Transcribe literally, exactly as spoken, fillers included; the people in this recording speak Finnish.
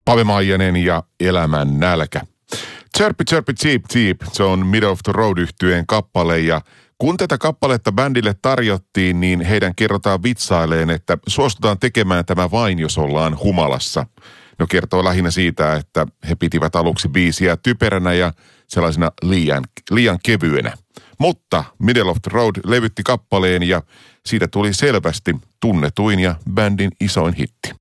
Pave Maijanen ja Elämän nälkä. Chirpy Chirpy Cheep Cheep, se on Middle of the Road -yhtyeen kappale ja kun tätä kappaletta bändille tarjottiin, niin heidän kerrotaan vitsaileen, että suostutaan tekemään tämä vain, jos ollaan humalassa. No kertoo lähinnä siitä, että he pitivät aluksi biisiä typeränä ja sellaisena liian, liian kevyenä. Mutta Middle of the Road levytti kappaleen ja siitä tuli selvästi tunnetuin ja bändin isoin hitti.